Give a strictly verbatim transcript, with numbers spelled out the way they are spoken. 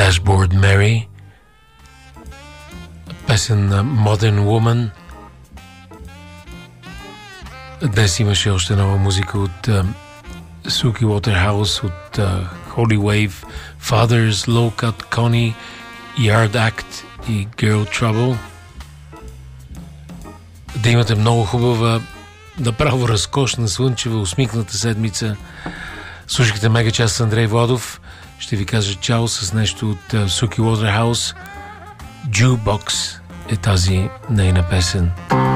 Dashboard Mary, песен на Modern Woman. Днес имаше още нова музика от uh, Suki Waterhouse, от uh, Holy Wave, Fathers, Low Cut, Connie, Yard Act и Girl Trouble. Да имате много хубава, направо разкошна, слънчева, усмихната седмица. Слушахте Мега час с Андрей Владов. Ще ви кажа чао с нещо от uh, Suki Waterhouse. Jukebox е тази нейна песен.